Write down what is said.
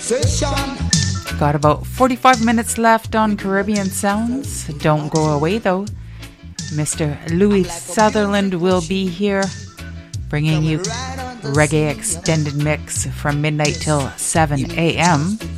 Got about 45 minutes left on Caribbean Sounds. Don't go away though. Mr. Louis Sutherland will be here, bringing you reggae extended mix from midnight till 7 a.m.